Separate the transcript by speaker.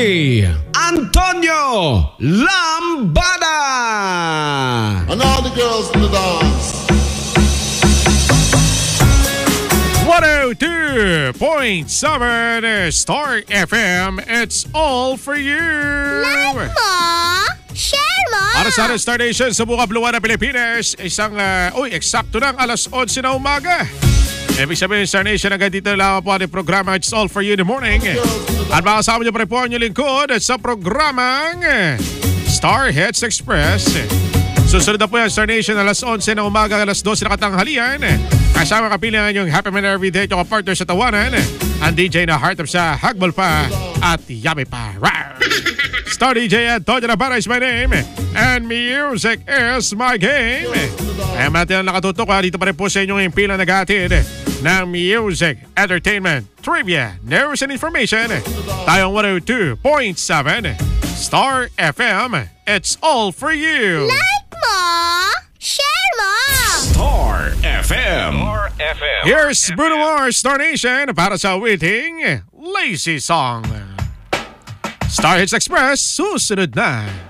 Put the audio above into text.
Speaker 1: Antonio Lambada.
Speaker 2: And all the girls in the dance.
Speaker 3: 102.7 Star FM. It's all for you.
Speaker 4: Like mo, share mo.
Speaker 3: Para sa Star Nation sa buong kabuluhan ng Pilipinas, eksakto ng alas 11 na umaga. Ibig sabihin, Star Nation, hanggang dito lang po ang programa It's All For You in the Morning. At makasama niyo pa rin po ang inyong lingkod sa programang Star Hits Express. Susunod na po yan, Star Nation, alas 11 na umaga, alas 12 na katanghalian. Kasama kapilangan yung Happy Man Everyday, yung partner sa tawanan. Ang DJ na heart of sa Hagbol pa at yummy pa. Star DJ Antonio Lambada is my name. And music is my game. Kaya natin ang nakatutok dito pa rin po sa inyong impila naghatid ng music, entertainment, trivia, news and information. Tayong 102.7 Star FM. It's all for you.
Speaker 4: Like mo, share mo.
Speaker 1: Star FM.
Speaker 3: Here's Bruno Mars, Star Nation, para sa waiting Lazy Song. Star Hits Express, susunod na.